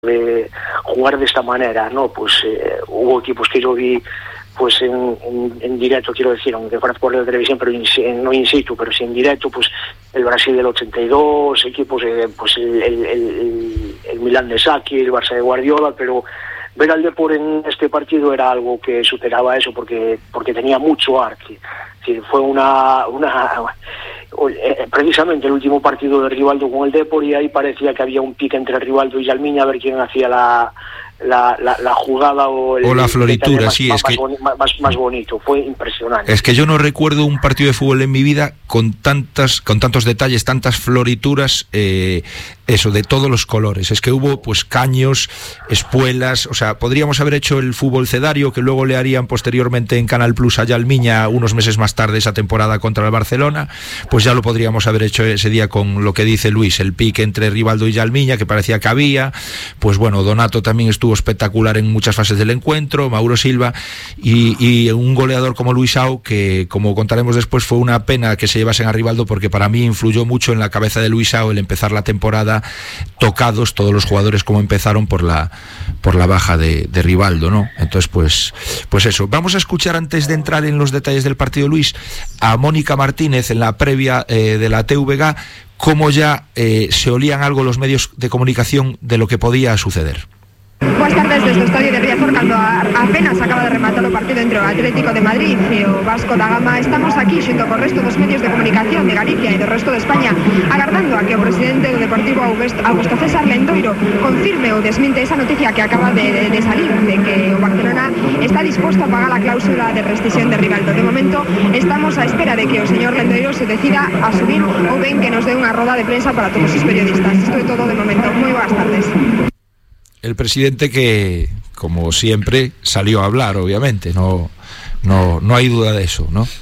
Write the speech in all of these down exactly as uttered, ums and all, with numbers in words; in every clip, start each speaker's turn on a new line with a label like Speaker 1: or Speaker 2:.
Speaker 1: de jugar de esta manera, ¿no? Pues eh, hubo equipos que yo vi pues en, en, en directo, quiero decir, aunque fuera por la televisión, pero in, no in situ, pero sí en directo, pues el Brasil del ochenta y dos, equipos, eh, pues el, el, el, el Milán de Sacchi, el Barça de Guardiola, pero ver al Depor en este partido era algo que superaba eso, porque porque tenía mucho arte. Es decir, fue una, una eh, precisamente el último partido de Rivaldo con el Depor, y ahí parecía que había un pique entre Rivaldo y Yalmiña a ver quién hacía la La, la, la jugada o, el,
Speaker 2: o la floritura,
Speaker 1: más,
Speaker 2: sí,
Speaker 1: más,
Speaker 2: es que
Speaker 1: más, más, más bonito, fue impresionante.
Speaker 2: Es que yo no recuerdo un partido de fútbol en mi vida con tantas, con tantos detalles, tantas florituras, eh, eso, de todos los colores. Es que hubo pues caños, espuelas, o sea, podríamos haber hecho el fútbol cedario que luego le harían posteriormente en Canal Plus a Yalmiña unos meses más tarde esa temporada contra el Barcelona, pues ya lo podríamos haber hecho ese día con lo que dice Luis, el pique entre Rivaldo y Yalmiña que parecía que había, pues bueno, Donato también estuvo espectacular en muchas fases del encuentro, Mauro Silva y, y un goleador como Luisao que, como contaremos después, fue una pena que se llevasen a Rivaldo porque para mí influyó mucho en la cabeza de Luisao el empezar la temporada tocados todos los jugadores como empezaron por la por la baja de, de Rivaldo, ¿no? Entonces pues pues eso, vamos a escuchar antes de entrar en los detalles del partido, Luis, a Mónica Martínez en la previa eh, de la T V G, cómo ya eh, se olían algo los medios de comunicación de lo que podía suceder.
Speaker 3: Buenas tardes desde o estadio de Riazor, cando apenas acaba de rematar o partido entre o Atlético de Madrid e o Vasco da Gama. Estamos aquí xunto co resto dos medios de comunicación de Galicia e do resto de España, agardando a que o presidente do Deportivo Augusto César Lendoiro confirme ou desminte esa noticia que acaba de, de, de salir, de que o Barcelona está disposto a pagar a cláusula de rescisión de Rivaldo. De momento estamos a espera de que o señor Lendoiro se decida a subir ou ben que nos dé unha roda de prensa para todos os periodistas. Isto é todo de momento. Moi boas tardes.
Speaker 2: El presidente que, como siempre, salió a hablar, obviamente, no no no hay duda de eso, ¿no?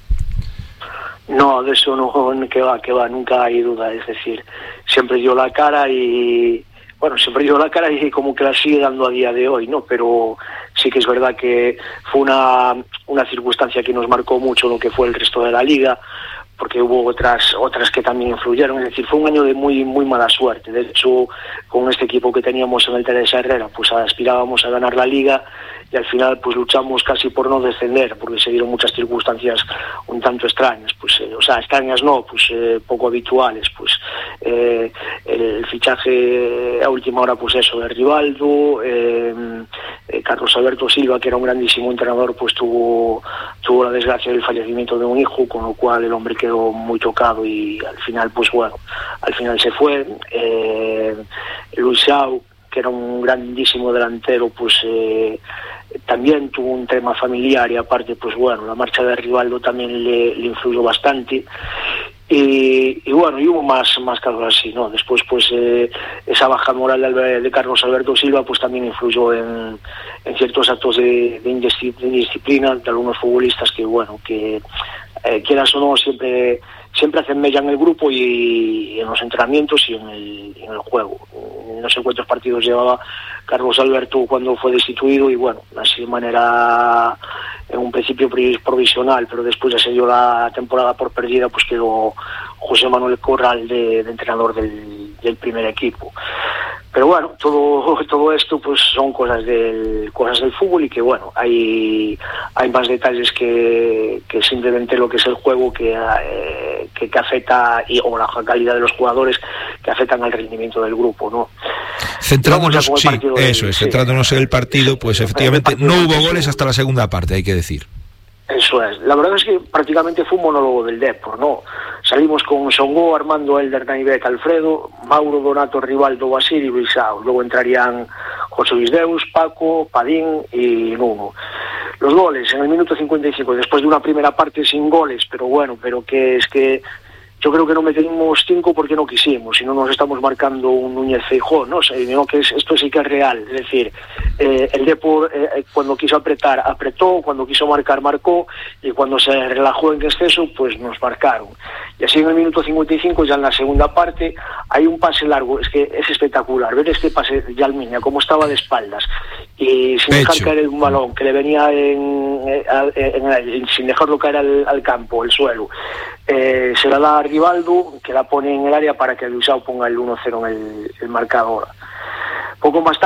Speaker 1: No, de eso no, que va, que va, nunca hay duda, es decir, siempre dio la cara y, bueno, siempre dio la cara y como que la sigue dando a día de hoy, ¿no? Pero sí que es verdad que fue una, una circunstancia que nos marcó mucho lo que fue el resto de la liga, porque hubo otras otras que también influyeron, es decir, fue un año de muy muy mala suerte. De hecho, con este equipo que teníamos en el Teresa Herrera, pues aspirábamos a ganar la liga y al final pues luchamos casi por no descender, porque se dieron muchas circunstancias un tanto extrañas, pues eh, o sea, extrañas no, pues eh, poco habituales, pues eh, el fichaje a última hora, pues eso, de Rivaldo, eh, eh, Carlos Alberto Silva, que era un grandísimo entrenador, pues tuvo tuvo la desgracia del fallecimiento de un hijo, con lo cual el hombre quedó muy tocado y al final, pues bueno, al final se fue. eh, Luisao, que era un grandísimo delantero, pues eh, también tuvo un tema familiar y aparte, pues bueno, la marcha de Rivaldo también le, le influyó bastante. Y, y bueno, y hubo más más casos así, ¿no? Después, pues eh, esa baja moral de, de Carlos Alberto Silva, pues también influyó en, en ciertos actos de, de indisciplina de algunos futbolistas que, bueno, que eh, quieras o no, siempre siempre hacen mella en el grupo y, y en los entrenamientos y en el, en el juego. No sé cuántos partidos llevaba Carlos Alberto cuando fue destituido y bueno, así de manera en un principio provisional, pero después ya se dio la temporada por perdida, pues quedó José Manuel Corral de, de entrenador del, del primer equipo. Pero bueno, todo todo esto pues son cosas del cosas del fútbol y que bueno, hay hay más detalles que, que simplemente lo que es el juego que eh, que, que afecta y, o la calidad de los jugadores que afectan al rendimiento del grupo, ¿no?
Speaker 2: Centrándonos, sí, eso es, centrándonos en el partido, pues efectivamente no hubo goles hasta la segunda parte, hay que decir.
Speaker 1: Eso es. La verdad es que prácticamente fue un monólogo del Depor, ¿no? Salimos con Songo, Armando, Elder, Naibet, Alfredo, Mauro, Donato, Rivaldo, Basir y Luisao. Luego entrarían José Luis Deus, Paco, Padín y Nuno. Los goles en el minuto cincuenta y cinco, después de una primera parte sin goles, pero bueno, pero que es que yo creo que no metimos cinco porque no quisimos, si no nos estamos marcando un Núñez Feijóo, ¿no? O sea, no, que es, esto sí que es real, es decir, eh, el Depor eh, cuando quiso apretar, apretó, cuando quiso marcar, marcó, y cuando se relajó en exceso, pues nos marcaron. Y así en el minuto cincuenta y cinco, ya en la segunda parte, hay un pase largo, es que es espectacular, ver este pase de Yalmiña, como estaba de espaldas, y sin dejar caer un balón, que le venía en, en, en, en, sin dejarlo caer al, al campo, el suelo. Eh, se la da a Rivaldo, que la pone en el área para que Luisao ponga el uno cero en el, el marcador. Pouco máis